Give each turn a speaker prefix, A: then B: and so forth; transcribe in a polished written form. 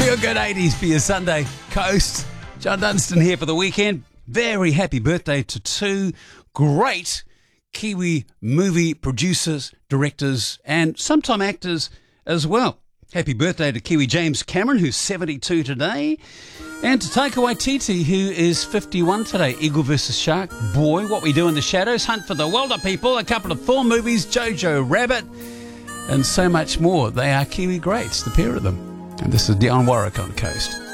A: Feel good 80s for your Sunday coast. John Dunstan here for the weekend. Very happy birthday to two great Kiwi movie producers, directors, and sometime actors as well. Happy birthday to Kiwi James Cameron, who's 72 today, and to Taika Waititi, who is 51 today. Eagle vs. Shark, Boy, What We Do in the Shadows, Hunt for the Wilder People, a couple of film movies, Jojo Rabbit, and so much more. They are Kiwi greats, the pair of them. And this is Dion Warwick on the coast.